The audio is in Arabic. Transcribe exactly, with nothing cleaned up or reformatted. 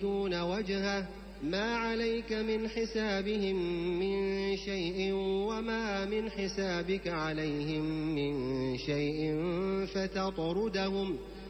دون وجهه ما عليك من حسابهم من شيء وما من حسابك عليهم من شيء فتطردهم